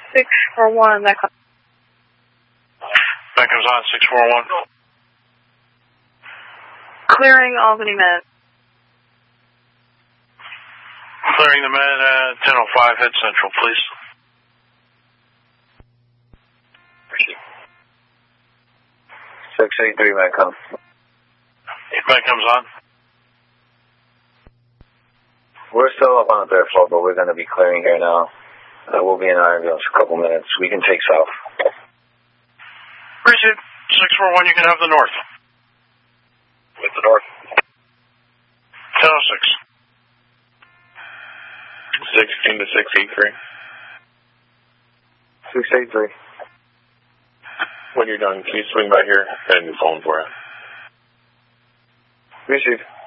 641, that comes. That comes on, 641. Clearing Albany Med. Clearing the Med at 10:05, head central, please. 683, Medcom. Med comes on. We're still up on the third floor, but we're going to be clearing here now. We'll be in Ironville in a couple minutes. We can take south. Received. 641, you can have the north. With the north. 10:06. 16 to 683. 683. When you're done, can you swing by here and phone for it? Received.